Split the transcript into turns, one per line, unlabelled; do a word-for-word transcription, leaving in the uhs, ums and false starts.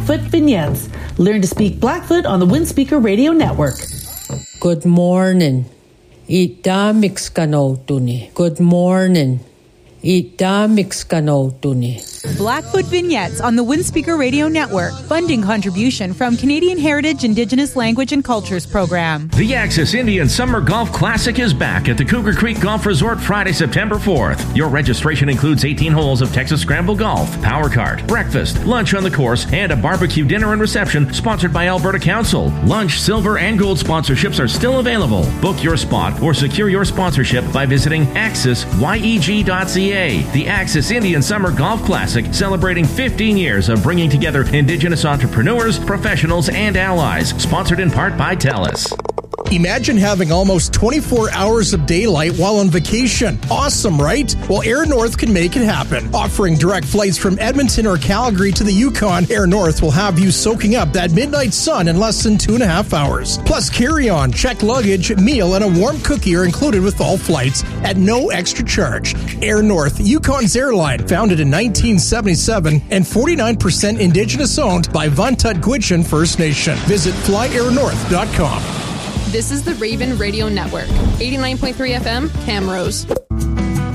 Blackfoot Vignettes. Learn to speak Blackfoot on the Windspeaker Radio Network.
Good morning. Ita mixkanotuni. Good morning. Ita mixkanotuni.
Blackfoot Vignettes on the Windspeaker Radio Network. Funding contribution from Canadian Heritage Indigenous Language and Cultures Program.
The Axis Indian Summer Golf Classic is back at the Cougar Creek Golf Resort Friday, September fourth. Your registration includes eighteen holes of Texas Scramble Golf, power cart, breakfast, lunch on the course, and a barbecue dinner and reception sponsored by Alberta Council. Lunch, silver, and gold sponsorships are still available. Book your spot or secure your sponsorship by visiting axis yeg dot c a. The Axis Indian Summer Golf Classic, celebrating fifteen years of bringing together Indigenous entrepreneurs, professionals, and allies. Sponsored in part by TELUS.
Imagine having almost twenty-four hours of daylight while on vacation. Awesome, right? Well, Air North can make it happen. Offering direct flights from Edmonton or Calgary to the Yukon, Air North will have you soaking up that midnight sun in less than two and a half hours. Plus, carry-on, checked luggage, meal, and a warm cookie are included with all flights at no extra charge. Air North, Yukon's airline, founded in nineteen seventy-seven and forty-nine percent Indigenous owned by Vuntut Gwitchin First Nation. Visit fly air north dot com.
This is the Raven Radio Network, eighty-nine point three F M, Camrose.